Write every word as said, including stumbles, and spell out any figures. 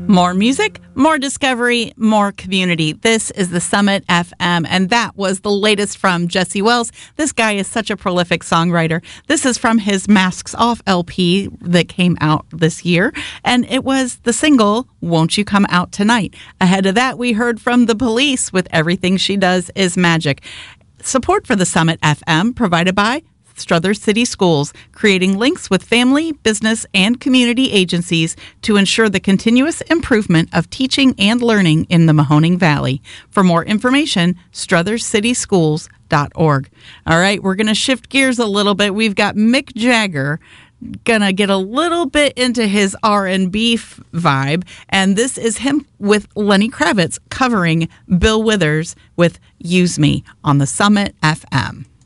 More music, more discovery, more community. This is the Summit F M, and that was the latest from Jesse Wells. This guy is such a prolific songwriter. This is from his Masks Off L P that came out this year, and it was the single, Won't You Come Out Tonight. Ahead of that, we heard from The Police with Everything She Does Is Magic. Support for the Summit F M provided by Struthers City Schools, creating links with family, business, and community agencies to ensure the continuous improvement of teaching and learning in the Mahoning Valley. For more information, struthers city schools dot org. All right, we're going to shift gears a little bit. We've got Mick Jagger gonna get a little bit into his R and B f- vibe, and this is him with Lenny Kravitz covering Bill Withers with Use Me on the Summit F M.